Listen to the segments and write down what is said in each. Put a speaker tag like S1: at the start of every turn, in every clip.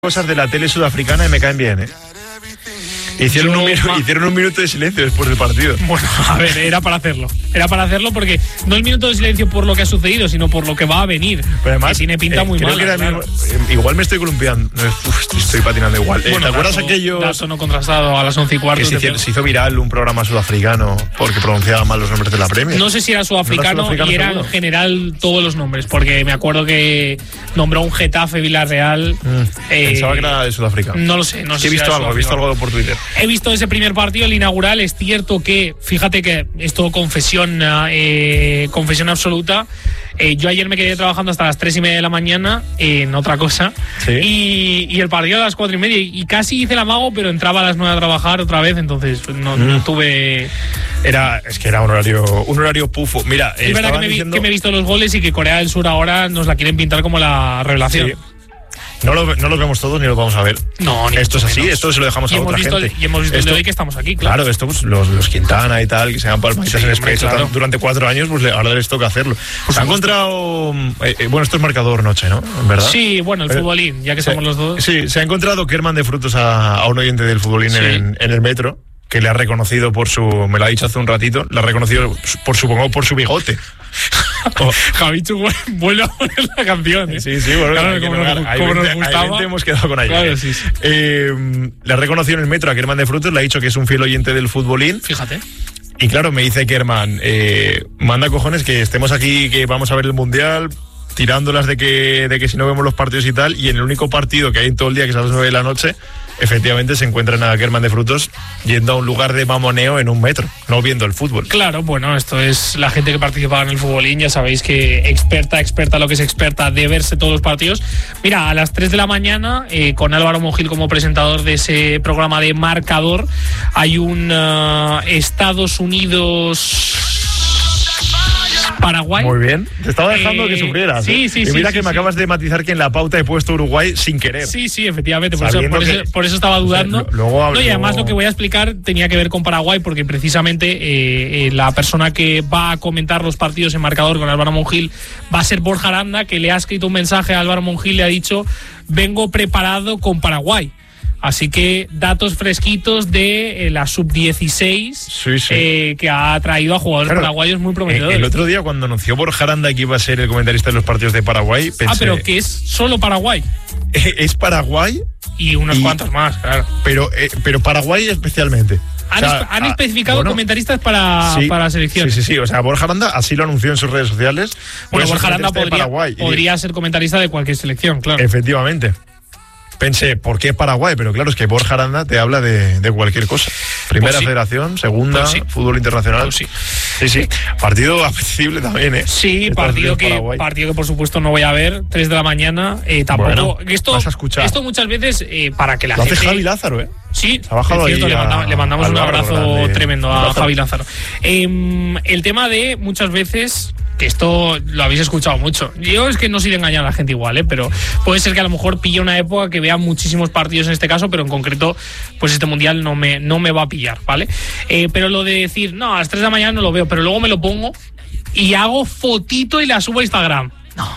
S1: Cosas de la tele sudafricana y me caen bien, ¿eh? Hicieron un minuto de silencio después del partido.
S2: Bueno, a ver, era para hacerlo. Era para hacerlo porque no el minuto de silencio por lo que ha sucedido, sino por lo que va a venir.
S1: Pero además,
S2: que tiene pinta muy mal.
S1: Claro. Igual me estoy columpiando. Estoy patinando igual.
S2: Bueno,
S1: ¿Te acuerdas aquellos?
S2: Dato no contrastado a las 11:15.
S1: Que se hizo viral un programa sudafricano porque pronunciaba mal los nombres de la Premier.
S2: No sé si era sudafricano, y era en general todos los nombres, porque me acuerdo que nombró un Getafe Villarreal.
S1: Pensaba que era de Sudáfrica.
S2: No lo sé. No sé
S1: he visto algo por Twitter.
S2: He visto ese primer partido, el inaugural. Es cierto que, fíjate que es todo confesión absoluta. Yo ayer me quedé trabajando hasta las 3:30 de la mañana en otra cosa. ¿Sí? Y el partido a las 4:30. Y casi hice el amago, pero entraba a las 9 a trabajar otra vez, entonces no tuve.
S1: Es que era un horario pufo. Mira,
S2: es verdad que me he visto los goles y que Corea del Sur ahora nos la quieren pintar como la revelación.
S1: Sí. No lo vemos todos ni lo vamos a ver.
S2: No, ni
S1: esto es así, esto se lo dejamos a otra gente.
S2: Y hemos visto el de hoy que estamos aquí, claro.
S1: Claro, esto pues, los Quintana y tal, que se han palmaditas en Space durante 4 años, pues ahora les toca hacerlo. Se ha encontrado. Bueno, esto es marcador noche, ¿no? ¿Verdad?
S2: Sí, bueno, el futbolín, ya que somos los dos.
S1: Sí, se ha encontrado Kerman de Frutos a un oyente del futbolín en el metro, que le ha reconocido me lo ha dicho hace un ratito, le ha reconocido por su bigote.
S2: Javichu vuelve a poner la canción, ¿eh?
S1: Sí, bueno, claro, como nos gustaba. Hemos quedado con ella.
S2: Claro, sí.
S1: Le ha reconocido en el metro a Kerman de Frutos, le ha dicho que es un fiel oyente del futbolín.
S2: Fíjate.
S1: Y claro, me dice Kerman, manda cojones que estemos aquí, que vamos a ver el Mundial, tirándolas de que si no vemos los partidos y tal, y en el único partido que hay en todo el día, que es a las 9 de la noche, efectivamente se encuentran a Kerman de Frutos yendo a un lugar de mamoneo en un metro, no viendo el fútbol.
S2: Claro, bueno, esto es la gente que participa en el futbolín, ya sabéis que experta lo que es experta de verse todos los partidos. Mira, a las 3 de la mañana, con Álvaro Monjil como presentador de ese programa de Marcador, hay un Estados Unidos Paraguay.
S1: Muy bien. Te estaba dejando que sufrieras.
S2: Sí.
S1: Y mira que me acabas de matizar que en la pauta he puesto Uruguay sin querer.
S2: Sí, efectivamente. Por eso estaba dudando. Y además lo que voy a explicar tenía que ver con Paraguay, porque precisamente la persona que va a comentar los partidos en Marcador con Álvaro Monjil va a ser Borja Aranda, que le ha escrito un mensaje a Álvaro Monjil y le ha dicho: vengo preparado con Paraguay. Así que datos fresquitos de la sub-16 que ha traído a jugadores paraguayos muy prometedores.
S1: El otro día, cuando anunció Borja Aranda que iba a ser el comentarista de los partidos de Paraguay, pensé...
S2: pero que es solo Paraguay.
S1: Es Paraguay
S2: y unos cuantos más, claro.
S1: Pero Paraguay especialmente.
S2: Han especificado comentaristas para la selección.
S1: Sí. O sea, Borja Aranda así lo anunció en sus redes sociales.
S2: Bueno, Borja Aranda podría ser comentarista de cualquier selección, claro.
S1: Efectivamente. Pensé, ¿por qué Paraguay? Pero claro, es que Borja Aranda te habla de cualquier cosa. Primera federación, segunda, fútbol internacional.
S2: Sí.
S1: Partido apetecible también, ¿eh?
S2: Sí, partido que por supuesto no voy a ver. 3 de la mañana. Tampoco.
S1: Bueno, vas a escuchar.
S2: Esto muchas veces, para que la gente.
S1: Lo hace Javi Lázaro, ¿eh?
S2: Sí,
S1: se ha bajado
S2: es cierto,
S1: ahí
S2: le mandamos un abrazo tremendo a
S1: Lázaro.
S2: Javi Lázaro. El tema de muchas veces, que esto lo habéis escuchado mucho. Yo es que no soy de engañar a la gente igual, pero puede ser que a lo mejor pille una época que vea muchísimos partidos en este caso, pero en concreto, pues este mundial no me va a pillar, ¿vale? Pero lo de decir, no, a las 3 de la mañana no lo veo, pero luego me lo pongo y hago fotito y la subo a Instagram. No,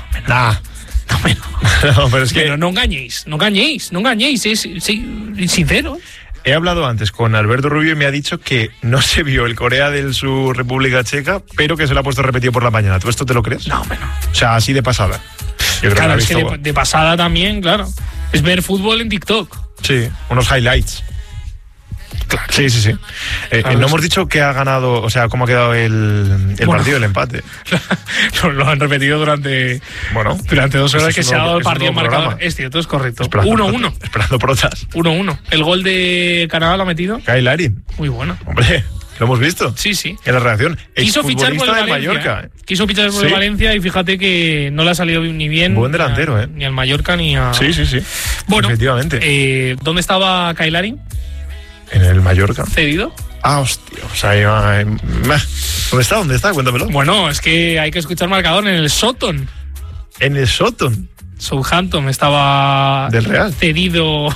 S2: pero es que... Pero no engañéis, es sincero.
S1: He hablado antes con Alberto Rubio y me ha dicho que no se vio el Corea del Sur República Checa, pero que se lo ha puesto repetido por la mañana. ¿Tú esto te lo crees?
S2: No.
S1: O sea, así de pasada.
S2: Claro, es que de pasada también, claro. Es ver fútbol en TikTok.
S1: Sí, unos highlights.
S2: Claro.
S1: Sí. Claro, no hemos dicho que ha ganado, o sea, cómo ha quedado el partido, el empate.
S2: Lo han repetido durante 2 horas que se ha dado el partido marcador. Es cierto, es correcto. 1-1.
S1: Esperando protas.
S2: 1-1. El gol de Canadá lo ha metido
S1: Kyle Larin.
S2: Muy bueno.
S1: Hombre, lo hemos visto.
S2: Sí.
S1: En la reacción.
S2: Quiso fichar por el Valencia.
S1: Mallorca.
S2: Quiso fichar por el Valencia y fíjate que no le ha salido ni bien.
S1: Buen delantero,
S2: ni al Mallorca ni a...
S1: Sí.
S2: Bueno,
S1: efectivamente.
S2: ¿Dónde estaba Kyle Larin?
S1: En el Mallorca.
S2: ¿Cedido?
S1: Hostia. O sea, ¿Dónde está? Cuéntamelo.
S2: Bueno, es que hay que escuchar Marcador en el Soton.
S1: ¿En el Soton?
S2: Southampton estaba...
S1: ¿Del Real?
S2: Cedido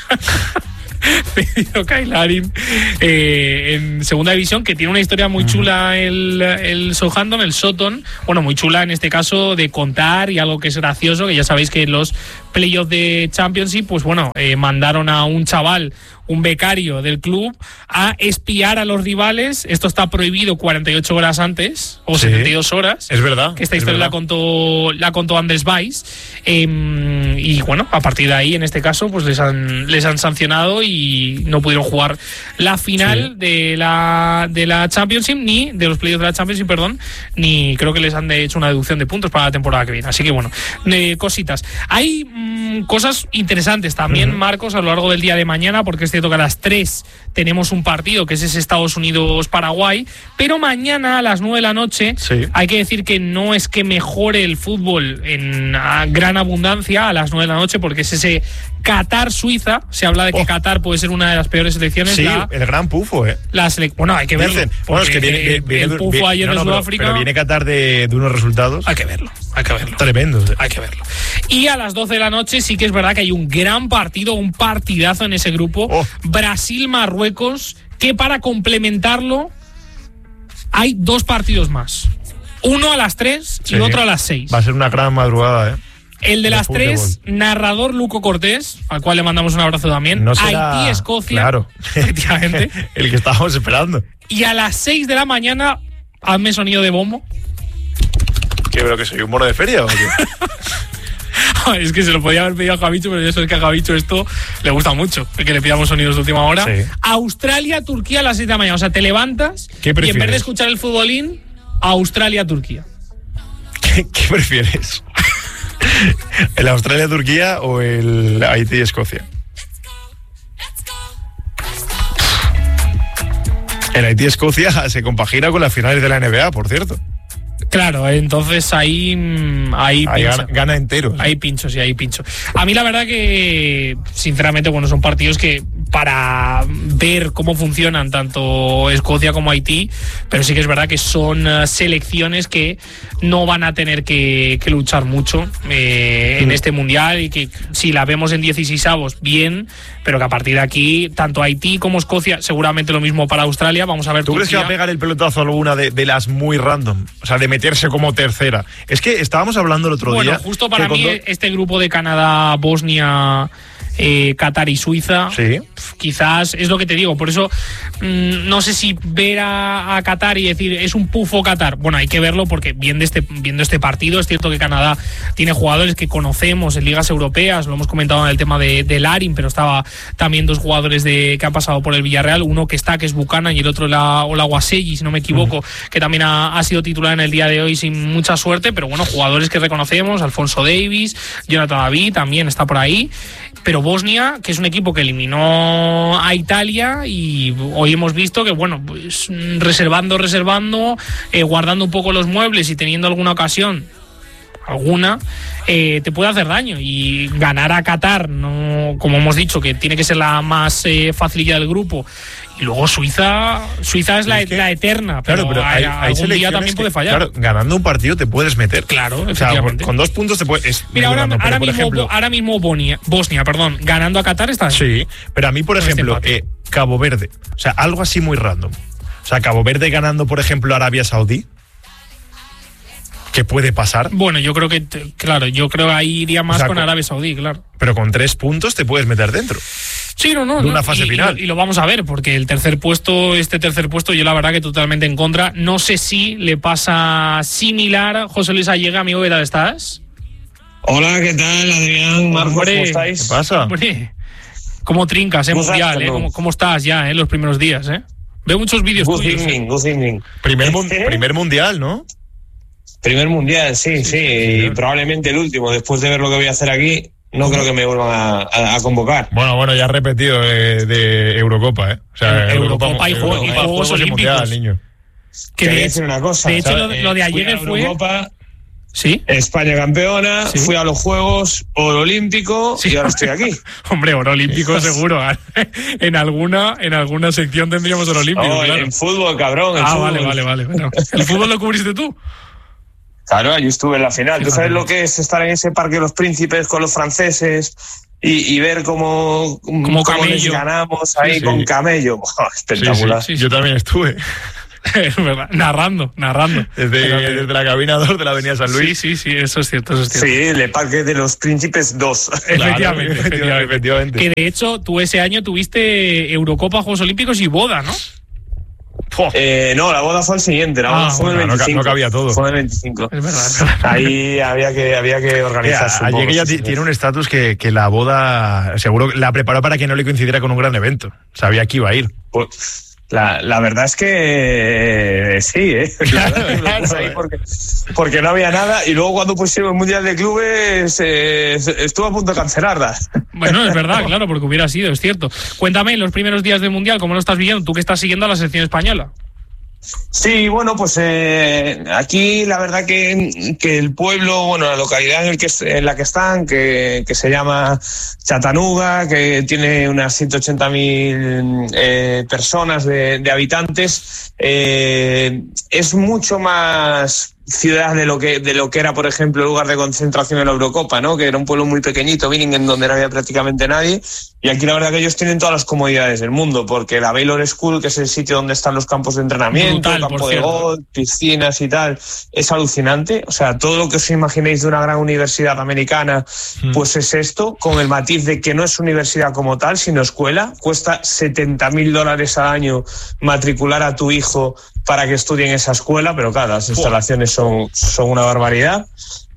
S2: Kyle Larin en segunda división, que tiene una historia muy chula el Southampton, el Soton, bueno, muy chula en este caso de contar y algo que es gracioso, que ya sabéis que los playoff de Championship, pues bueno, mandaron a un chaval, un becario del club, a espiar a los rivales. Esto está prohibido 48 horas antes, o 72 horas.
S1: Es verdad.
S2: Que esta historia la contó Andrés Valls. Y bueno, a partir de ahí, en este caso, pues les han sancionado y no pudieron jugar la final de la Championship, ni de los playoffs de la Championship, perdón, ni creo que les han hecho una deducción de puntos para la temporada que viene. Así que bueno, cositas. Hay cosas interesantes también, Marcos, a lo largo del día de mañana, porque es cierto que a las 3 tenemos un partido que es ese Estados Unidos-Paraguay, pero mañana a las 9 de la noche hay que decir que no es que mejore el fútbol en gran abundancia a las 9 de la noche, porque es ese Qatar-Suiza. Se habla de que Qatar puede ser una de las peores selecciones.
S1: Sí, el gran pufo,
S2: bueno, hay que verlo.
S1: Dicen, bueno, es que viene
S2: el pufo ayer de Sudáfrica.
S1: Pero viene Qatar de unos resultados.
S2: Hay que verlo.
S1: Tremendo.
S2: Hay que verlo. Y a las 12 de la noche sí que es verdad que hay un gran partido, un partidazo en ese grupo. Brasil-Marruecos, que para complementarlo hay 2 partidos más. Uno a las 3 y otro a las 6.
S1: Va a ser una gran madrugada,
S2: El de las 3, narrador Luco Cortés, al cual le mandamos un abrazo también.
S1: No será,
S2: Haití-Escocia.
S1: Claro.
S2: Efectivamente.
S1: El que estábamos esperando.
S2: Y a las 6 de la mañana, hazme sonido de bombo.
S1: ¿Qué, pero que soy un mono de feria o qué?
S2: Es que se lo podía haber pedido a Javicho, pero eso es que a Javicho esto le gusta mucho, que le pidamos sonidos de última hora. Australia-Turquía a las 6 de la mañana. O sea, te levantas y en vez de escuchar el futbolín, Australia-Turquía.
S1: ¿Qué prefieres? ¿El Australia-Turquía o el Haití-Escocia? El Haití-Escocia se compagina con las finales de la NBA, por cierto.
S2: Claro, entonces ahí
S1: gana entero.
S2: Hay pinchos. A mí la verdad que, sinceramente, bueno, son partidos que para ver cómo funcionan tanto Escocia como Haití, pero sí que es verdad que son selecciones que no van a tener que luchar mucho en este Mundial, y que si la vemos en 16avos, bien, pero que a partir de aquí, tanto Haití como Escocia, seguramente lo mismo para Australia. Vamos a ver.
S1: ¿Tú crees que va a pegar el pelotazo a alguna de las muy random? O sea, de meterse como tercera. Es que estábamos hablando el otro día.
S2: Bueno, justo para mí este grupo de Canadá, Bosnia, Qatar y Suiza, quizás es lo que te digo. Por eso no sé si ver a Qatar y decir es un pufo Qatar. Bueno, hay que verlo, porque viendo este partido, es cierto que Canadá tiene jugadores que conocemos en ligas europeas. Lo hemos comentado en el tema de Larin, pero estaba también 2 jugadores que han pasado por el Villarreal, uno que es Buchanan, y el otro Olajuwasegi, si no me equivoco, que también ha sido titular en el día de hoy sin mucha suerte, pero bueno, jugadores que reconocemos, Alfonso Davis, Jonathan David también está por ahí. Pero Bosnia, que es un equipo que eliminó a Italia, y hoy hemos visto que, bueno, pues reservando, guardando un poco los muebles y teniendo alguna ocasión, te puede hacer daño. Y ganar a Qatar, no, como hemos dicho, que tiene que ser la más facilita del grupo. Y luego Suiza es la eterna, pero hay algún día también puede fallar.
S1: Claro, ganando un partido te puedes meter.
S2: Claro, efectivamente.
S1: O sea, con 2 puntos te puedes...
S2: Mira, ahora mismo Bosnia, ganando a Qatar está...
S1: Sí, pero a mí, por ejemplo, Cabo Verde, o sea, algo así muy random. O sea, Cabo Verde ganando, por ejemplo, a Arabia Saudí, ¿qué puede pasar?
S2: Bueno, yo creo que ahí iría más, o sea, con Arabia Saudí, claro.
S1: Pero con 3 puntos te puedes meter dentro.
S2: Sí, no.
S1: De una fase final.
S2: Y lo vamos a ver, porque este tercer puesto, yo la verdad que totalmente en contra. No sé si le pasa similar. José Luis Allega, amigo, ¿qué tal estás?
S3: Hola, ¿qué tal, Adrián? Marcos, ¿cómo estáis?
S1: ¿Qué pasa?
S2: Hombre, ¿cómo trincas, mundial? ¿Cómo estás ya, los primeros días, Veo muchos vídeos tuyos.
S3: Good evening.
S1: Primer mundial, ¿no?
S3: Primer mundial, sí. Y probablemente el último. Después de ver lo que voy a hacer aquí, no creo que me vuelvan a convocar.
S1: Bueno, ya has repetido de Eurocopa,
S2: O sea, Eurocopa y Juegos Olímpicos.
S1: Mundial, niño.
S3: Que voy a decir una cosa.
S2: De hecho, lo de ayer fue...
S3: Eurocopa,
S2: ¿sí?
S3: España campeona, fui a los Juegos, oro olímpico, y ahora estoy aquí.
S2: Hombre, oro olímpico seguro. En alguna sección tendríamos oro olímpico.
S3: Claro. En fútbol, cabrón.
S2: Fútbol. Vale. Bueno, ¿el fútbol lo cubriste tú?
S3: Claro, yo estuve en la final. ¿Tú sabes lo que es estar en ese Parque de los Príncipes con los franceses y ver cómo les ganamos ahí con camello? Espectacular.
S1: Sí. Yo también estuve.
S2: Es verdad, narrando.
S1: Desde la cabina 2 de la Avenida San Luis.
S2: Sí, eso es cierto.
S3: Sí, el Parque de los Príncipes 2.
S2: Efectivamente. Que de hecho, tú ese año tuviste Eurocopa, Juegos Olímpicos y boda, ¿no?
S3: No, la boda fue el siguiente, la boda fue el 25.
S1: No cabía todo.
S3: Fue el 25.
S2: Es verdad.
S3: Ahí había que organizarse un poco.
S1: Allí que tiene un estatus que la boda seguro la preparó para que no le coincidiera con un gran evento. Sabía que iba a ir.
S3: Pues, la verdad es que sí,
S1: Claro.
S3: Porque no había nada, y luego cuando pusieron el Mundial de Clubes estuvo a punto de cancelarla.
S2: Bueno, es verdad, claro, porque hubiera sido, es cierto. Cuéntame, los primeros días del Mundial, ¿cómo lo estás viendo? Tú que estás siguiendo a la selección española.
S3: Sí, bueno, pues aquí la verdad que el pueblo, bueno, la localidad en la que están, que se llama Chattanooga, que tiene unas 180.000 personas de habitantes, es mucho más ciudad de lo que era, por ejemplo, el lugar de concentración en la Eurocopa, ¿no? Que era un pueblo muy pequeñito, Billingen, donde no había prácticamente nadie, y aquí la verdad que ellos tienen todas las comodidades del mundo, porque la Baylor School, que es el sitio donde están los campos de entrenamiento, campo de golf, piscinas y tal, es alucinante. O sea, todo lo que os imaginéis de una gran universidad americana, pues es esto, con el matiz de que no es universidad como tal, sino escuela. Cuesta $70,000 al año matricular a tu hijo para que estudie en esa escuela, pero claro, las instalaciones son una barbaridad.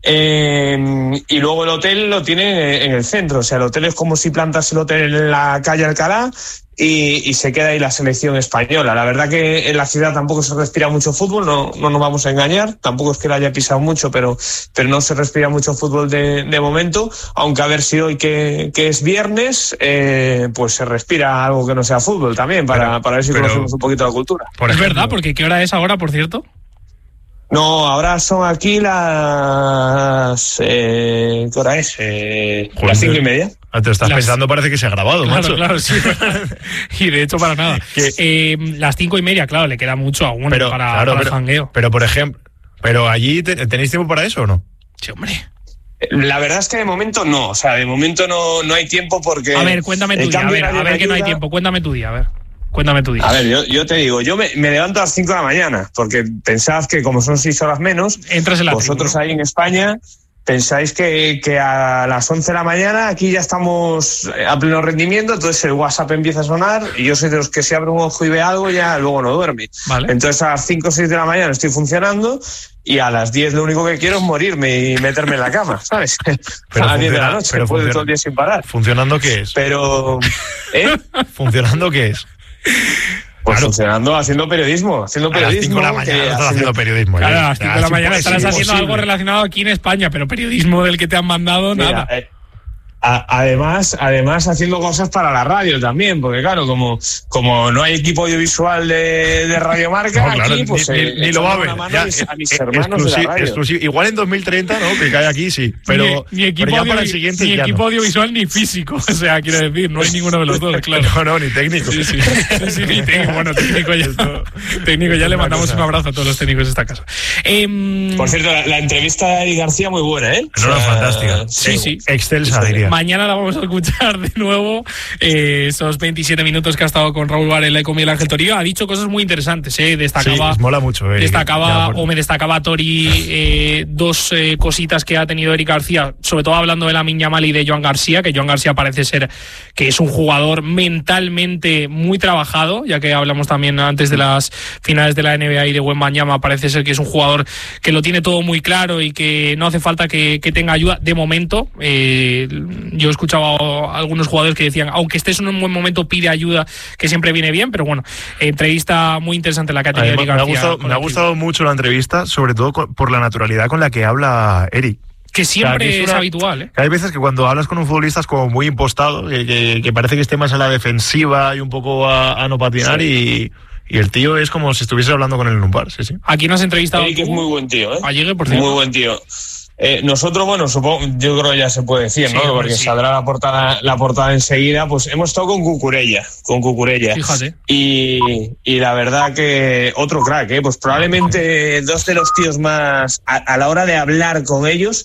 S3: Y luego el hotel lo tiene en el centro, o sea, el hotel es como si plantas el hotel en la calle Alcalá y se queda ahí la selección española. La verdad que en la ciudad tampoco se respira mucho fútbol, no nos vamos a engañar, tampoco es que lo haya pisado mucho, pero no se respira mucho fútbol de momento, aunque a ver si hoy que es viernes, pues se respira algo que no sea fútbol también, para ver si conocemos un poquito la cultura.
S2: Es verdad, porque ¿qué hora es ahora, por cierto?
S3: No, ahora son aquí las... ¿qué hora es? Las 5:30.
S1: Te estás pensando, parece que se ha grabado, macho.
S2: Claro, sí. Y de hecho, para nada. Las 5:30, claro, le queda mucho aún para el jangueo.
S1: Pero, por ejemplo, allí ¿tenéis tiempo para eso o no?
S2: Sí, hombre.
S3: La verdad es que de momento no. O sea, de momento no hay tiempo porque...
S2: A ver, cuéntame tu día. A ver que no hay tiempo. Cuéntame tu día, a ver. Cuéntame tu día.
S3: A ver, yo te digo, yo me levanto a las 5 de la mañana, porque pensad que como son 6 horas menos,
S2: entras en la
S3: vosotros
S2: tribu, ¿no?
S3: Ahí en España pensáis que a las 11 de la mañana aquí ya estamos a pleno rendimiento, entonces el WhatsApp empieza a sonar y yo soy de los que si abre un ojo y ve algo ya luego no duerme.
S2: Vale.
S3: Entonces a las 5 o 6 de la mañana estoy funcionando y a las 10 lo único que quiero es morirme y meterme en la cama, ¿sabes?
S1: Pero
S3: a las 10 de la noche, puedo todo el día sin parar.
S1: ¿Funcionando qué es?
S3: Pero...
S1: ¿Funcionando qué es?
S3: Pues funcionando, haciendo periodismo.
S1: A las 5 de la mañana estás haciendo periodismo.
S2: Claro, a las 5 de la mañana estarás haciendo algo relacionado aquí en España, pero periodismo del que te han mandado, nada.
S3: Además haciendo cosas para la radio también, porque claro, como no hay equipo audiovisual de Radio Marca,
S1: claro,
S3: aquí pues
S1: ni lo va a ver.
S3: A mis hermanos de la radio.
S1: Exclusivo. Igual en 2030, ¿no? Que cae aquí, sí. Pero
S2: ni equipo,
S1: pero ya para el siguiente
S2: ni equipo audiovisual ni físico. O sea, quiero decir, no hay ninguno de los dos, claro.
S1: No, ni técnico.
S2: Sí, ni técnico. Bueno, técnico ya le mandamos un abrazo a todos los técnicos de esta casa.
S3: Por cierto, la entrevista de Eddie García muy buena, ¿eh?
S1: No, fantástica.
S2: Sí.
S1: Excelsa, diría.
S2: Mañana la vamos a escuchar de nuevo, esos 27 minutos que ha estado con Raúl Varela y con Miguel Ángel Torillo. Ha dicho cosas muy interesantes, destacaba.
S1: Sí, mola mucho.
S2: Me destacaba Tori dos cositas que ha tenido Eric García, sobre todo hablando de Lamine Yamal y de Joan García, que Joan García parece ser que es un jugador mentalmente muy trabajado, ya que hablamos también antes de las finales de la NBA y de Wembanyama, parece ser que es un jugador que lo tiene todo muy claro y que no hace falta que tenga ayuda de momento. Yo he escuchado a algunos jugadores que decían, aunque estés en un buen momento, pide ayuda, que siempre viene bien, pero bueno, entrevista muy interesante la que ha tenido Eric García.
S1: Me ha gustado mucho la entrevista, sobre todo por la naturalidad con la que habla Eric.
S2: Que siempre es habitual, ¿eh?
S1: Hay veces que cuando hablas con un futbolista es como muy impostado, que parece que esté más a la defensiva y un poco a no patinar, sí. Y el tío es como si estuviese hablando con él en un bar, sí.
S2: ¿A quién has entrevistado?
S3: Eric es muy buen tío, ¿eh?
S2: Llegue, por cierto.
S3: Muy buen tío. Nosotros, bueno, supongo, yo creo que ya se puede decir, ¿no? Porque saldrá la portada enseguida. Pues hemos estado con Cucurella.
S2: Fíjate.
S3: Y la verdad que otro crack, pues probablemente dos de los tíos más, a la hora de hablar con ellos,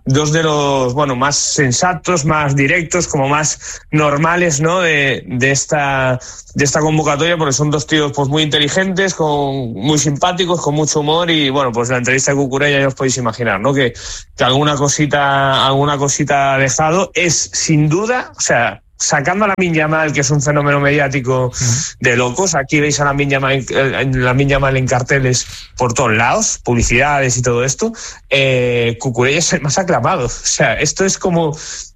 S3: dos de los, bueno, más sensatos, más directos, como más normales, ¿no? De esta convocatoria, porque son dos tíos pues muy inteligentes, muy simpáticos, con mucho humor, y bueno, pues la entrevista de Cucurella ya os podéis imaginar, ¿no? Que alguna cosita ha dejado. Es sin duda, o sea, sacando a Lamine Yamal, que es un fenómeno mediático de locos, aquí veis a Lamine Yamal en carteles por todos lados, publicidades y todo esto, Cucurella es el más aclamado. O sea, esto es como...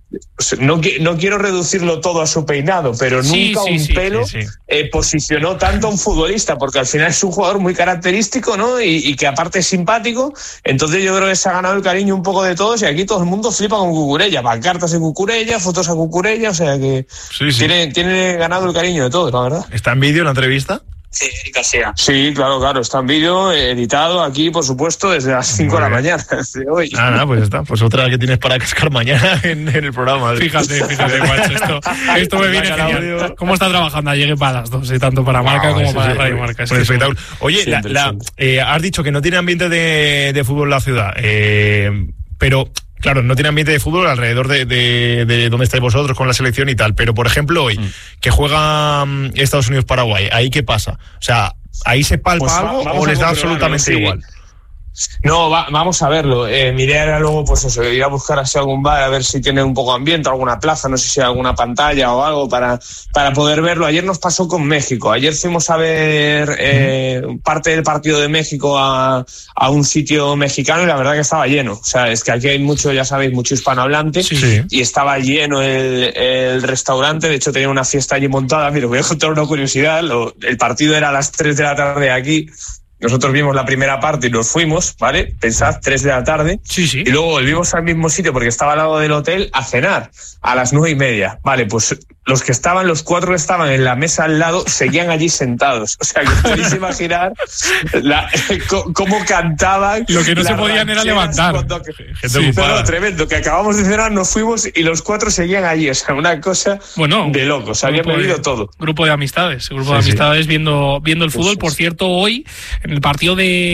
S3: No quiero reducirlo todo a su peinado, pero nunca un pelo posicionó tanto a un futbolista, porque al final es un jugador muy característico, ¿no? Y que aparte es simpático. Entonces yo creo que se ha ganado el cariño un poco de todos, y aquí todo el mundo flipa con Cucurella, pancartas de Cucurella, fotos a Cucurella, o sea que tiene ganado el cariño de todos, la verdad.
S1: ¿Está en vídeo la entrevista?
S3: Sí, García. Sí, claro, está en vídeo, editado aquí, por supuesto, desde las 5 de la mañana de hoy.
S1: Pues está, pues otra que tienes para cascar mañana en el programa.
S2: Fíjate, macho, esto me viene genial. ¿Cómo está trabajando? Llegue para las 2, tanto para Marca como para Radio Marca.
S1: Es espectáculo. Oye, has dicho que no tiene ambiente de fútbol la ciudad, pero... Claro, no tiene ambiente de fútbol alrededor de donde estáis vosotros con la selección y tal, pero por ejemplo hoy, que juega Estados Unidos-Paraguay, ¿ahí qué pasa? O sea, ¿ahí se palpa algo o les da absolutamente igual?
S3: No, vamos a verlo. Mi idea era luego, pues eso, ir a buscar así algún bar, a ver si tiene un poco de ambiente, alguna plaza, no sé si hay alguna pantalla o algo para poder verlo. Ayer nos pasó con México. Ayer fuimos a ver parte del partido de México a un sitio mexicano, y la verdad que estaba lleno. O sea, es que aquí hay mucho, ya sabéis, mucho hispanohablante, y estaba lleno el restaurante. De hecho, tenía una fiesta allí montada. Mira, voy a contar una curiosidad. El partido era a las 3 de la tarde aquí. Nosotros vimos la primera parte y nos fuimos, ¿vale? Pensad, 3 de la tarde.
S2: Sí.
S3: Y luego volvimos al mismo sitio, porque estaba al lado del hotel, a cenar a las 9:30. Vale, pues los 4 que estaban en la mesa al lado seguían allí sentados. O sea, que podéis imaginar cómo cantaban.
S2: Lo que no se podían era levantar.
S3: Pero tremendo, que acabamos de cenar, nos fuimos y los 4 seguían allí. O sea, una cosa de locos. Habían bebido todo.
S2: Grupo de amistades viendo el fútbol. Por cierto, hoy, en el partido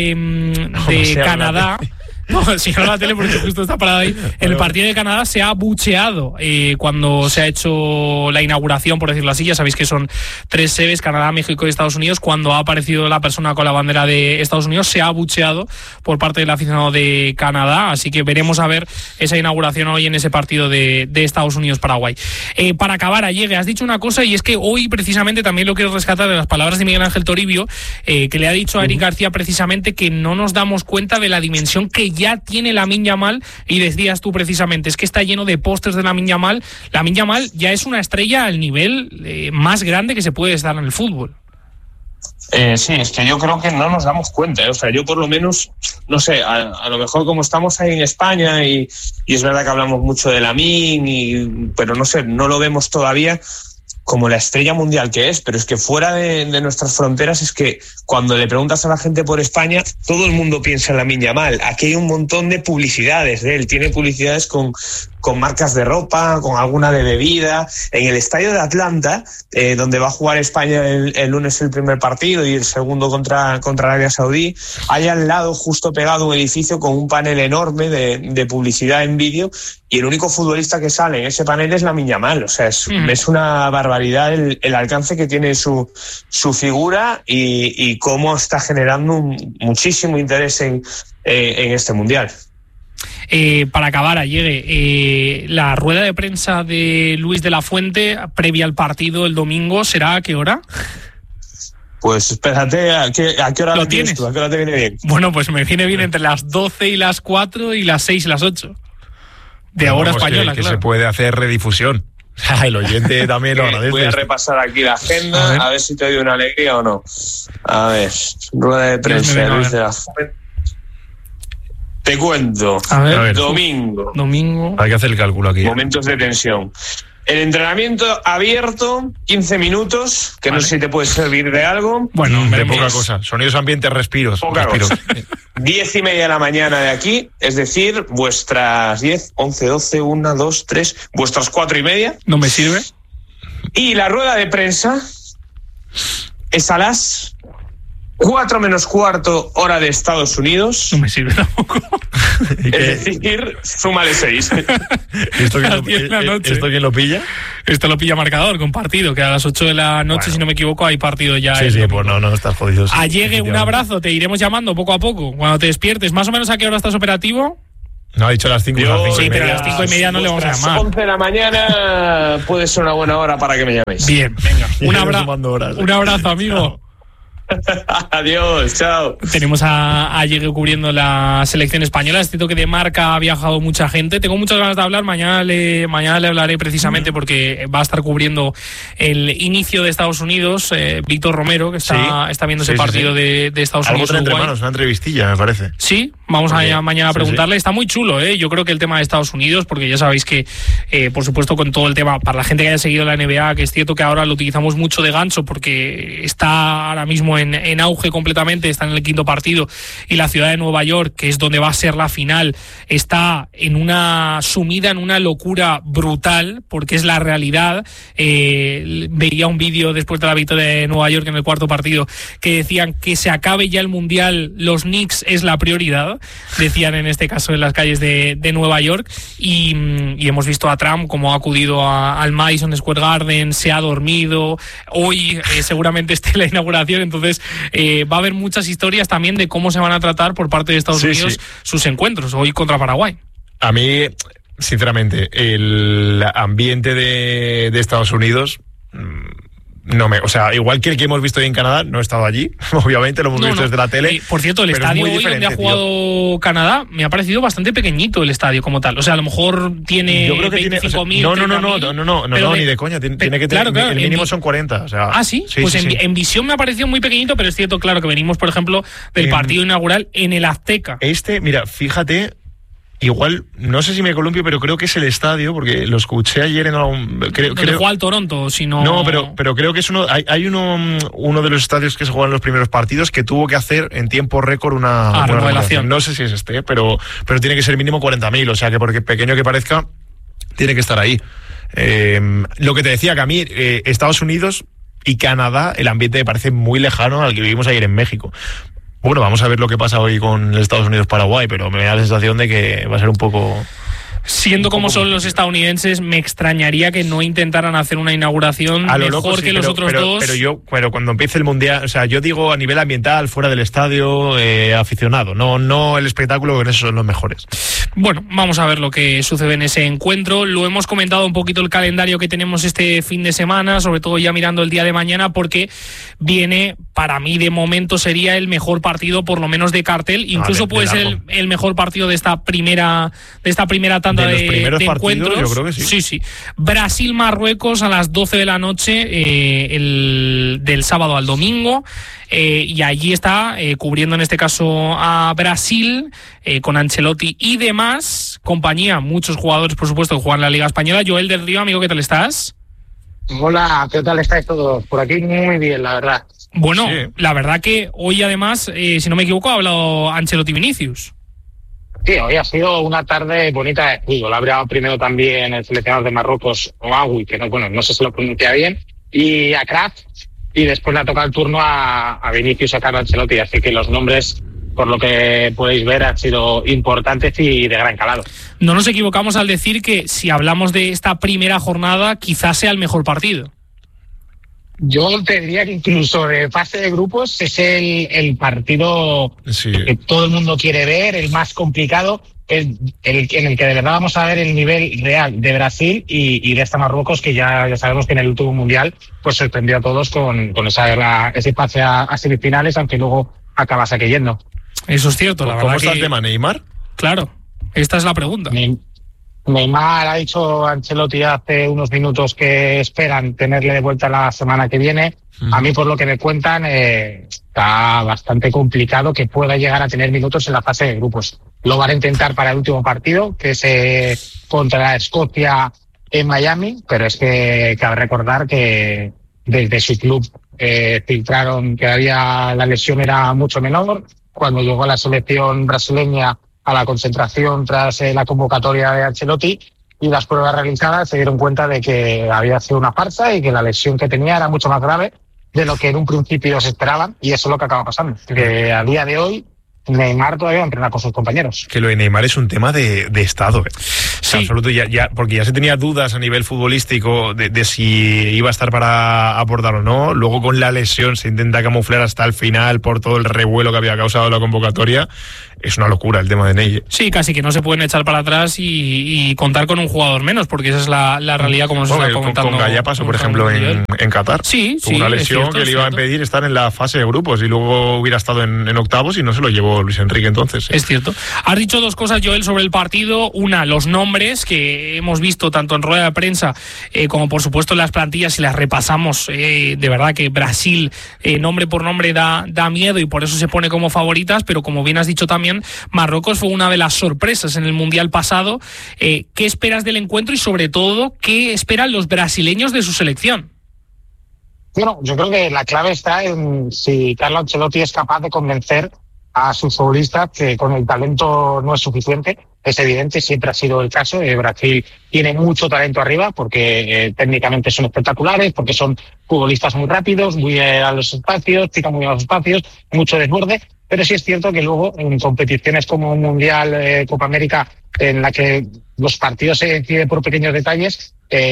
S2: de Canadá... No, si no la tele, porque justo está parada ahí. En el partido de Canadá se ha bucheado cuando se ha hecho la inauguración, por decirlo así. Ya sabéis que son 3 sedes, Canadá, México y Estados Unidos. Cuando ha aparecido la persona con la bandera de Estados Unidos, se ha bucheado por parte del aficionado de Canadá. Así que veremos a ver esa inauguración hoy en ese partido de Estados Unidos-Paraguay. Para acabar, Allegue, has dicho una cosa, y es que hoy precisamente también lo quiero rescatar de las palabras de Miguel Ángel Toribio, que le ha dicho a Eric García precisamente que no nos damos cuenta de la dimensión que ya tiene Lamine Yamal, y decías tú precisamente, es que está lleno de pósters de Lamine Yamal. Lamine Yamal ya es una estrella al nivel más grande que se puede estar en el fútbol.
S3: Sí, es que yo creo que no nos damos cuenta, O sea, yo por lo menos, no sé, a lo mejor como estamos ahí en España y es verdad que hablamos mucho de Lamine, pero no sé, no lo vemos todavía como la estrella mundial que es, pero es que fuera de nuestras fronteras, es que cuando le preguntas a la gente por España, todo el mundo piensa en Lamine Yamal. Aquí hay un montón de publicidades de él, tiene publicidades con marcas de ropa, con alguna de bebida. En el estadio de Atlanta, donde va a jugar España el lunes el primer partido y el segundo contra Arabia Saudí, hay al lado, justo pegado, un edificio con un panel enorme de publicidad en vídeo, y el único futbolista que sale en ese panel es Lamine Yamal. O sea, es una barbaridad el alcance que tiene su figura y cómo está generando muchísimo interés en este mundial.
S2: Para acabar, Allegue, la rueda de prensa de Luis de la Fuente previa al partido el domingo, ¿será a qué hora?
S3: Pues espérate, ¿a qué hora
S2: lo tienes tú?
S3: ¿A qué hora te viene bien?
S2: Bueno, pues me viene bien entre las 12 y las 4 y las 6 y las 8. De hora española,
S1: que
S2: claro.
S1: Se puede hacer redifusión. El oyente también lo agradece.
S3: Voy a repasar aquí la agenda, a ver si te doy una alegría o no. A ver, rueda de prensa de Luis de la Fuente. Te cuento.
S2: A ver.
S3: Domingo.
S1: Hay que hacer el cálculo aquí.
S3: Momentos de tensión. El entrenamiento abierto, 15 minutos, que no sé si te puede servir de algo.
S1: Bueno, de poca cosa. Sonidos ambientes, respiros.
S3: Poca cosa. 10:30 de la mañana de aquí, es decir, vuestras 10, 11, 12, 1, 2, 3, vuestras 4:30.
S2: No me sirve.
S3: Y la rueda de prensa es a las 4 menos cuarto hora de Estados Unidos.
S2: No me sirve tampoco.
S3: Es decir, súmale 6.
S1: ¿Esto quién lo pilla?
S2: Esto lo pilla marcador, con partido, que a las 8 de la noche, bueno, si no me equivoco, hay partido ya.
S1: Sí, pues no estás jodido. Sí,
S2: Allegue, un abrazo, te iremos llamando poco a poco, cuando te despiertes. ¿Más o menos a qué hora estás operativo?
S1: No, ha dicho a las 5.
S2: Sí, pero a las 5:30 no le vamos a llamar.
S3: A las 11 de la mañana puede ser una buena hora para que me llaméis.
S2: Bien, venga. Un abrazo, amigo.
S3: Adiós, chao.
S2: Tenemos a Allegue cubriendo la selección española. Es cierto que de Marca ha viajado mucha gente. Tengo muchas ganas de hablar. Mañana le hablaré precisamente porque va a estar cubriendo el inicio de Estados Unidos. Víctor Romero, que está viendo ese partido de Estados Unidos.
S1: Algo entre manos, una entrevistilla, me parece.
S2: Sí, vamos mañana a preguntarle. Está muy chulo, ¿eh? Yo creo que el tema de Estados Unidos, porque ya sabéis que, por supuesto, con todo el tema, para la gente que haya seguido la NBA, que es cierto que ahora lo utilizamos mucho de gancho porque está ahora mismo en auge completamente, está en el 5º partido, y la ciudad de Nueva York, que es donde va a ser la final, está sumida en una locura brutal, porque es la realidad. Veía un vídeo después de la victoria de Nueva York en el 4º partido que decían que se acabe ya el Mundial, los Knicks es la prioridad, decían en este caso en las calles de Nueva York, y hemos visto a Trump como ha acudido al Madison Square Garden, se ha dormido, hoy seguramente esté en la inauguración, entonces va a haber muchas historias también de cómo se van a tratar por parte de Estados Unidos sus encuentros, hoy contra Paraguay.
S1: A mí, sinceramente, el ambiente de Estados Unidos o sea, igual que el que hemos visto hoy en Canadá, no he estado allí, obviamente lo hemos visto desde la tele.
S2: Por cierto, el estadio hoy donde ha jugado Canadá me ha parecido bastante pequeñito, el estadio como tal. O sea, a lo mejor tiene 25.000.
S1: No, ni de coña. Tiene que tener, claro, el mínimo son 40. O sea,
S2: sí. Pues en visión me ha parecido muy pequeñito, pero es cierto, claro, que venimos, por ejemplo, del partido inaugural en el Azteca.
S1: Mira, fíjate. Igual, no sé si me columpio, pero creo que es el estadio, porque lo escuché ayer en algún... Creo
S2: jugó al Toronto, si no...
S1: No, pero creo que es hay uno de los estadios que se juegan en los primeros partidos que tuvo que hacer en tiempo récord una
S2: remodelación.
S1: No sé si es pero tiene que ser mínimo 40.000, o sea que porque pequeño que parezca, tiene que estar ahí. Lo que te decía, que a mí, Estados Unidos y Canadá, el ambiente me parece muy lejano al que vivimos ayer en México. Bueno, vamos a ver lo que pasa hoy con Estados Unidos-Paraguay, pero me da la sensación de que va a ser un poco...
S2: Siendo como son los estadounidenses, me extrañaría que no intentaran hacer una inauguración mejor que los otros dos.
S1: Pero cuando empiece el Mundial, o sea, yo digo a nivel ambiental, fuera del estadio, aficionado, no el espectáculo, que en eso son los mejores.
S2: Bueno, vamos a ver lo que sucede en ese encuentro. Lo hemos comentado un poquito el calendario que tenemos este fin de semana, sobre todo ya mirando el día de mañana, porque viene, para mí de momento sería el mejor partido, por lo menos de cartel, incluso puede ser el mejor partido de esta primera tanda de encuentros.
S1: Yo creo que sí.
S2: Sí. Brasil-Marruecos a las 12 de la noche, del sábado al domingo. Y allí está cubriendo en este caso a Brasil, con Ancelotti y demás compañía, muchos jugadores por supuesto que juegan en la Liga Española. Joel del Río, amigo, ¿qué tal estás?
S4: Hola, ¿qué tal estáis todos? Por aquí muy bien, la verdad.
S2: Bueno, sí. La verdad que hoy además, si no me equivoco, ha hablado Ancelotti Vinicius.
S4: Sí, hoy ha sido una tarde bonita de fútbol. Ha hablado primero también el seleccionador de Marruecos, Ouagoui, que no sé si lo pronuncia bien, y a Kraft, y después le ha tocado el turno a Vinicius y a Carlo Ancelotti. Así que los nombres, por lo que podéis ver, han sido importantes y de gran calado.
S2: No nos equivocamos al decir que si hablamos de esta primera jornada, quizás sea el mejor partido.
S4: Yo te diría que incluso de fase de grupos es el partido que todo el mundo quiere ver, el más complicado, en el que de verdad vamos a ver el nivel real de Brasil y de esta Marruecos, que ya sabemos que en el último mundial pues sorprendió a todos con ese pase a semifinales, aunque luego acabase cayendo.
S2: Eso es cierto, la verdad.
S1: ¿Cómo está el tema, Neymar?
S2: Claro, esta es la pregunta.
S4: Neymar ha dicho a Ancelotti hace unos minutos que esperan tenerle de vuelta la semana que viene. A mí, por lo que me cuentan, está bastante complicado que pueda llegar a tener minutos en la fase de grupos. Lo van a intentar para el último partido, que es contra Escocia en Miami, pero es que cabe recordar que desde su club filtraron que la lesión era mucho menor. Cuando llegó a la selección brasileña a la concentración tras la convocatoria de Ancelotti y las pruebas realizadas, se dieron cuenta de que había sido una farsa y que la lesión que tenía era mucho más grave de lo que en un principio se esperaban, y eso es lo que acaba pasando. Que a día de hoy Neymar todavía entrena con sus compañeros.
S1: Que lo de Neymar es un tema de estado,
S2: Sí.
S1: absoluto, porque ya se tenía dudas a nivel futbolístico de si iba a estar para aportar o no. Luego con la lesión se intenta camuflar hasta el final por todo el revuelo que había causado la convocatoria. Es una locura el tema de Ney.
S2: Sí, casi que no se pueden echar para atrás y contar con un jugador menos, porque esa es la realidad, como nos está comentando.
S1: Con Gallá pasó, por ejemplo, en Qatar.
S2: Sí,
S1: tuvo una lesión que le iba a impedir estar en la fase de grupos y luego hubiera estado en octavos y no se lo llevó Luis Enrique entonces.
S2: Es cierto. Has dicho dos cosas, Joel, sobre el partido. Una, los nombres que hemos visto tanto en rueda de prensa como por supuesto en las plantillas, si las repasamos, de verdad que Brasil, nombre por nombre, da miedo y por eso se pone como favoritas, pero como bien has dicho también, Marruecos fue una de las sorpresas en el Mundial pasado. ¿Qué esperas del encuentro y sobre todo qué esperan los brasileños de su selección?
S4: Bueno, yo creo que la clave está en si Carlo Ancelotti es capaz de convencer a sus futbolistas que con el talento no es suficiente. Es evidente, siempre ha sido el caso. Brasil tiene mucho talento arriba porque técnicamente son espectaculares, porque son futbolistas muy rápidos, muy a los espacios, pican muy a los espacios, mucho desborde. Pero sí es cierto que luego en competiciones como un Mundial, Copa América, en la que los partidos se deciden por pequeños detalles,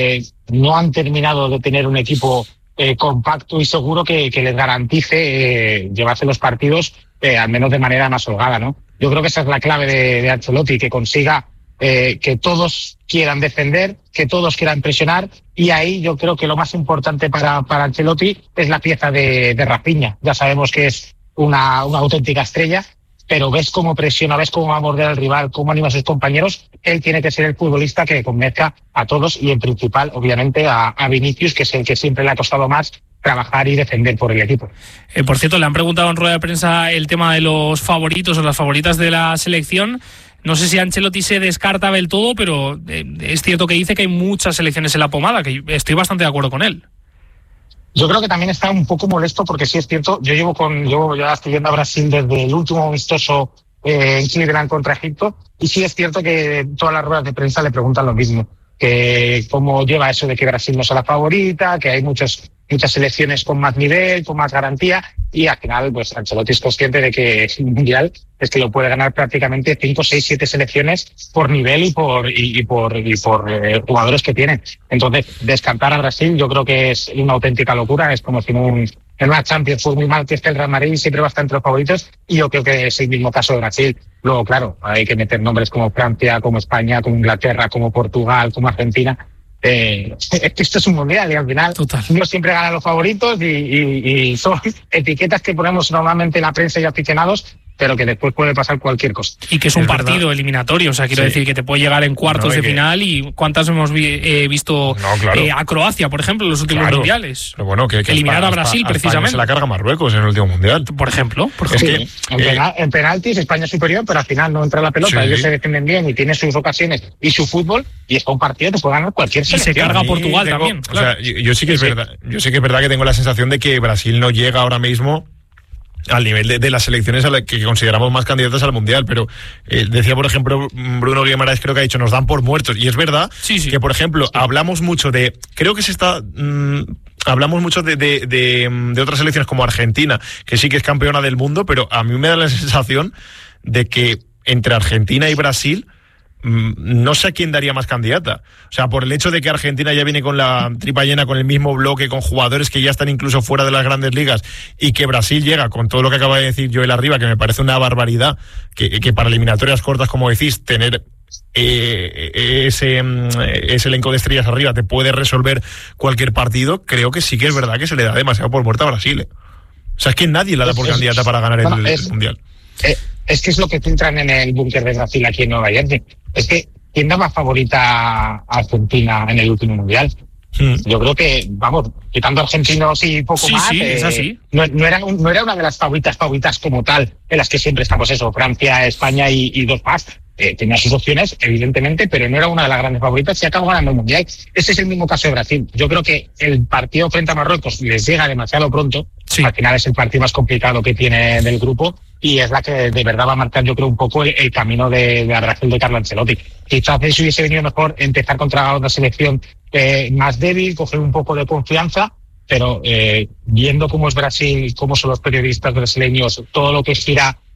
S4: no han terminado de tener un equipo compacto y seguro que les garantice llevarse los partidos al menos de manera más holgada, ¿no? Yo creo que esa es la clave de Ancelotti, que consiga que todos quieran defender, que todos quieran presionar, y ahí yo creo que lo más importante para Ancelotti es la pieza de Rafinha. Ya sabemos que es una auténtica estrella, pero ves cómo presiona, ves cómo va a morder al rival, cómo anima a sus compañeros. Él tiene que ser el futbolista que convenzca a todos y en principal, obviamente, a Vinicius, que es el que siempre le ha costado más trabajar y defender por el equipo.
S2: Por cierto, le han preguntado en rueda de prensa el tema de los favoritos o las favoritas de la selección. No sé si Ancelotti se descarta del todo, pero es cierto que dice que hay muchas selecciones en la pomada, que estoy bastante de acuerdo con él.
S4: Yo creo que también está un poco molesto porque sí es cierto, yo ya estoy viendo a Brasil desde el último amistoso en Cleveland contra Egipto, y sí es cierto que todas las ruedas de prensa le preguntan lo mismo, que cómo lleva eso de que Brasil no sea la favorita, que hay muchas selecciones con más nivel, con más garantía, y al final pues Ancelotti es consciente de que el Mundial es que lo puede ganar prácticamente 5, 6, 7 selecciones por nivel y por jugadores que tienen. Entonces, descartar a Brasil yo creo que es una auténtica locura. Es como si en una Champions fue muy mal que esté el Real Madrid, siempre va a estar entre los favoritos, y yo creo que es el mismo caso de Brasil. Luego, claro, hay que meter nombres como Francia, como España, como Inglaterra, como Portugal, como Argentina. Esto es un mundial y al final no siempre ganan los favoritos y son etiquetas que ponemos normalmente en la prensa y aficionados, pero que después puede pasar cualquier cosa.
S2: Y que es un partido eliminatorio, o sea, quiero decir que te puede llegar en cuartos de final, y cuántas hemos visto a Croacia, por ejemplo, en los últimos mundiales.
S1: Pero bueno, que
S2: eliminar a Brasil, precisamente.
S1: Se la carga Marruecos en el último mundial.
S2: Por ejemplo.
S4: Sí, en penaltis España es superior, pero al final no entra la pelota, ellos se defienden bien y tienen sus ocasiones y su fútbol, y es un partido que puede ganar cualquier selección.
S2: Y se carga Portugal también.
S1: Claro. O sea, yo sí que es verdad. Yo sí que es verdad que tengo la sensación de que Brasil no llega ahora mismo al nivel de las selecciones a las que consideramos más candidatas al Mundial, pero decía, por ejemplo, Bruno Guimaraes, creo que ha dicho, nos dan por muertos, y es verdad que, por ejemplo, hablamos mucho de, creo que se está... hablamos mucho de otras selecciones como Argentina, que sí que es campeona del mundo, pero a mí me da la sensación de que entre Argentina y Brasil no sé a quién daría más candidata. O sea, por el hecho de que Argentina ya viene con la tripa llena, con el mismo bloque, con jugadores que ya están incluso fuera de las grandes ligas, y que Brasil llega con todo lo que acaba de decir Joel arriba, que me parece una barbaridad, que para eliminatorias cortas, como decís, tener ese elenco de estrellas arriba te puede resolver cualquier partido. Creo que sí que es verdad que se le da demasiado por muerta a Brasil. O sea, es que nadie la da por candidata para ganar el Mundial.
S4: Es que es lo que filtran en el búnker de Brasil aquí en Nueva Jersey. Es que, ¿quién daba favorita a Argentina en el último Mundial? Yo creo que, vamos, quitando argentinos y poco más,
S2: es así.
S4: No era una de las favoritas como tal, en las que siempre estamos Francia, España y dos más. Tenía sus opciones, evidentemente, pero no era una de las grandes favoritas y acabó ganando el Mundial. Ese es el mismo caso de Brasil. Yo creo que el partido frente a Marruecos les llega demasiado pronto. Al final es el partido más complicado que tiene del grupo y es la que de verdad va a marcar, yo creo, un poco el camino de la Brasil de Carlo Ancelotti. Quizás se hubiese venido mejor empezar contra una selección más débil, coger un poco de confianza, pero viendo cómo es Brasil, cómo son los periodistas brasileños, todo lo que gira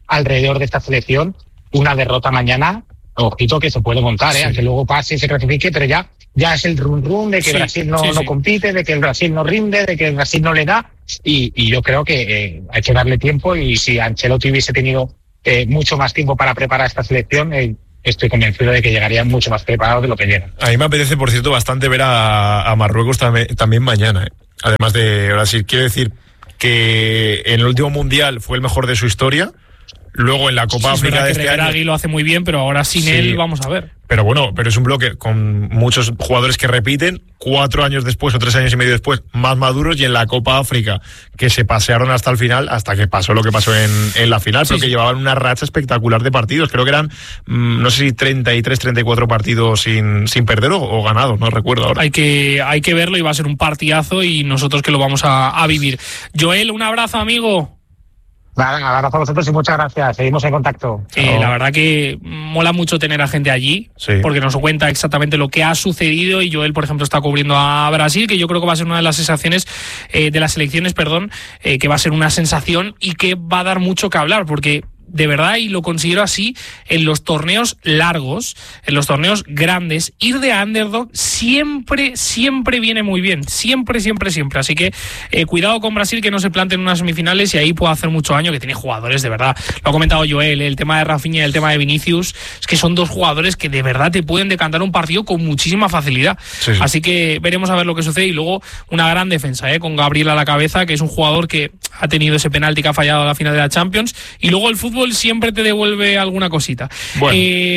S4: alrededor de esta selección, una derrota mañana, ojito que se puede montar,
S1: Sí.
S4: aunque luego pase y se clasifique, pero ya es el run de que
S2: Sí,
S4: Brasil no
S2: sí.
S4: compite, de que el Brasil no rinde, de que el Brasil no le da, y yo creo que hay que darle tiempo, y si Ancelotti hubiese tenido mucho más tiempo para preparar esta selección, estoy convencido de que llegarían mucho más preparados de lo que llegan.
S1: A mí me apetece, por cierto, bastante ver a Marruecos también mañana, además de Brasil. Quiero decir que en el último Mundial fue el mejor de su historia. Luego en la Copa
S2: Es
S1: África
S2: verdad
S1: de
S2: que
S1: este año.
S2: Regragui lo hace muy bien, pero ahora sin
S1: Sí.
S2: él vamos a ver.
S1: Pero bueno, es un bloque con muchos jugadores que repiten, 4 años después o 3 años y medio después, más maduros, y en la Copa África, que se pasearon hasta el final, hasta que pasó lo que pasó en la final, pero que llevaban una racha espectacular de partidos. Creo que eran, no sé si 33, 34 partidos sin perder o ganados, no recuerdo ahora.
S2: Hay que verlo, y va a ser un partidazo, y nosotros que lo vamos a vivir. Joel, un abrazo, amigo.
S4: Nada, un abrazo a vosotros y muchas gracias. Seguimos en contacto. Chao.
S2: La verdad que mola mucho tener a gente allí,
S1: Sí.
S2: porque nos cuenta exactamente lo que ha sucedido, y Joel, por ejemplo, está cubriendo a Brasil, que yo creo que va a ser una de las sensaciones, de las selecciones, que va a ser una sensación y que va a dar mucho que hablar, porque de verdad, y lo considero así, en los torneos largos, en los torneos grandes, ir de underdog siempre viene muy bien. Siempre. Así que cuidado con Brasil, que no se plante en unas semifinales, y ahí puede hacer mucho daño, que tiene jugadores de verdad. Lo ha comentado Joel, el tema de Rafinha y el tema de Vinicius, es que son dos jugadores que de verdad te pueden decantar un partido con muchísima facilidad.
S1: Sí.
S2: Así que veremos a ver lo que sucede. Y luego una gran defensa, con Gabriel a la cabeza, que es un jugador que ha tenido ese penalti que ha fallado a la final de la Champions, y luego el fútbol siempre te devuelve alguna cosita.
S1: Bueno.